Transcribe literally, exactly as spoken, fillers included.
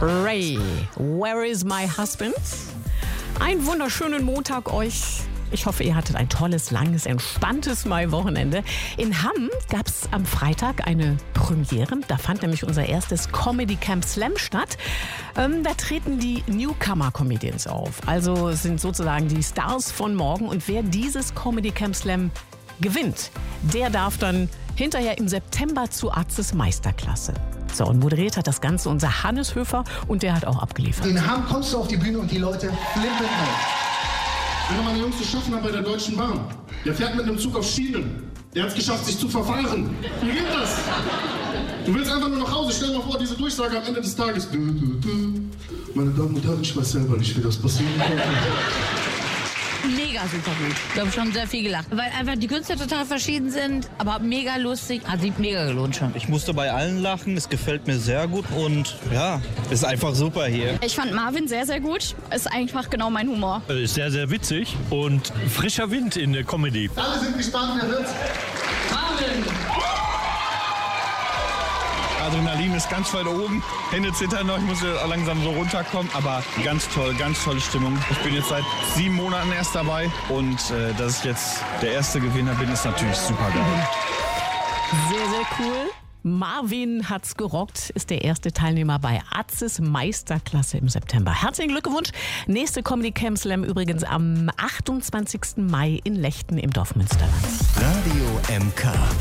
Ray, Where is my husband? Einen wunderschönen Montag euch. Ich hoffe, ihr hattet ein tolles, langes, entspanntes Mai-Wochenende. In Hamm gab es am Freitag eine Premiere. Da fand nämlich unser erstes Comedy Camp Slam statt. Ähm, da treten die Newcomer-Comedians auf. Also es sind sozusagen die Stars von morgen. Und wer dieses Comedy Camp Slam gewinnt, der darf dann hinterher im September zu Arztes Meisterklasse. So, und moderiert hat das Ganze unser Hannes Höfer und der hat auch abgeliefert. In Hamm kommst du auf die Bühne und die Leute flippen auf. Einer meiner Jungs zu schaffen hat bei der Deutschen Bahn. Der fährt mit einem Zug auf Schienen. Der hat es geschafft, sich zu verfahren. Wie geht das? Du willst einfach nur nach Hause. Stell dir mal vor, diese Durchsage am Ende des Tages. Meine Damen und Herren, ich weiß selber nicht, wie das passieren konnte. Mega super gut. Ich habe schon sehr viel gelacht. Weil einfach die Künstler total verschieden sind, aber mega lustig. Hat sich mega gelohnt schon. Ich musste bei allen lachen, es gefällt mir sehr gut und ja, ist einfach super hier. Ich fand Marvin sehr, sehr gut. Ist einfach genau mein Humor. Ist sehr, sehr witzig und frischer Wind in der Comedy. Alle sind gespannt, wer wird. Marvin! Adrenalin ist ganz weit oben. Hände zittern noch, ich muss langsam so runterkommen. Aber ganz toll, ganz tolle Stimmung. Ich bin jetzt seit sieben Monaten erst dabei. Und äh, dass ich jetzt der erste Gewinner bin, ist natürlich super geil. Sehr, sehr cool. Marvin hat's gerockt, ist der erste Teilnehmer bei Arztes Meisterklasse im September. Herzlichen Glückwunsch. Nächste Comedy Camp Slam übrigens am achtundzwanzigsten Mai in Lechten im Dorfmünsterland. Radio M K.